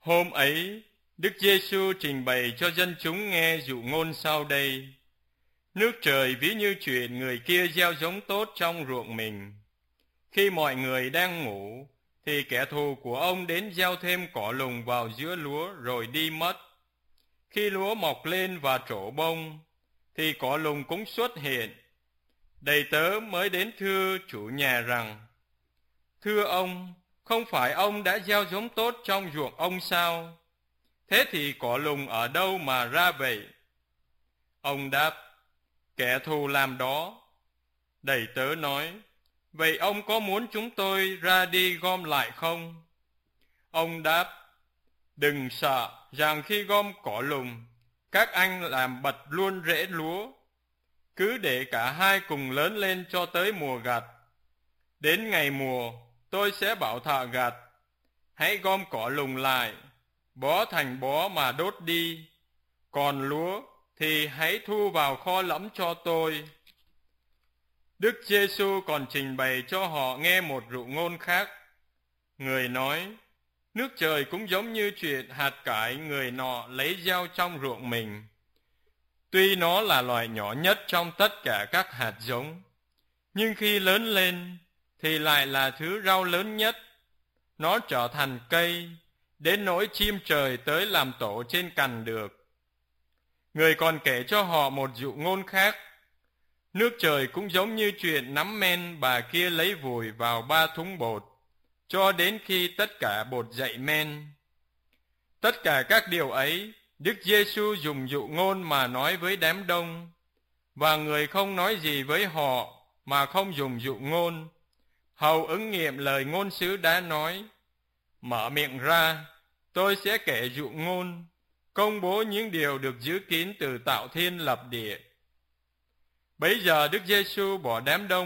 Hôm ấy, Đức Giêsu trình bày cho dân chúng nghe dụ ngôn sau đây. Nước trời ví như chuyện người kia gieo giống tốt trong ruộng mình. Khi mọi người đang ngủ, thì kẻ thù của ông đến gieo thêm cỏ lùng vào giữa lúa rồi đi mất. Khi lúa mọc lên và trổ bông, thì cỏ lùng cũng xuất hiện. Đầy tớ mới đến thưa chủ nhà rằng: Thưa ông, không phải ông đã gieo giống tốt trong ruộng ông sao? Thế thì cỏ lùng ở đâu mà ra vậy? Ông đáp: Kẻ thù làm đó. Đầy tớ nói: Vậy ông có muốn chúng tôi ra đi gom lại không? Ông đáp: Đừng sợ rằng khi gom cỏ lùng, các anh làm bật luôn rễ lúa. Cứ để cả hai cùng lớn lên cho tới mùa gặt. Đến ngày mùa, tôi sẽ bảo thợ gặt: Hãy gom cỏ lùng lại, bó thành bó mà đốt đi. Còn lúa thì hãy thu vào kho lẫm cho tôi. Đức Giêsu còn trình bày cho họ nghe một dụ ngôn khác. Người nói: Nước trời cũng giống như chuyện hạt cải người nọ lấy gieo trong ruộng mình. Tuy nó là loài nhỏ nhất trong tất cả các hạt giống, nhưng khi lớn lên thì lại là thứ rau lớn nhất. Nó trở thành cây, đến nỗi chim trời tới làm tổ trên cành được. Người còn kể cho họ một dụ ngôn khác. Nước trời cũng giống như chuyện nắm men bà kia lấy vùi vào 3 thúng bột, cho đến khi tất cả bột dậy men. Tất cả các điều ấy, Đức Giêsu dùng dụ ngôn mà nói với đám đông, và người không nói gì với họ mà không dùng dụ ngôn, hầu ứng nghiệm lời ngôn sứ đã nói: Mở miệng ra, tôi sẽ kể dụ ngôn, công bố những điều được giữ kín từ tạo thiên lập địa. Bấy giờ Đức Giêsu bỏ đám đông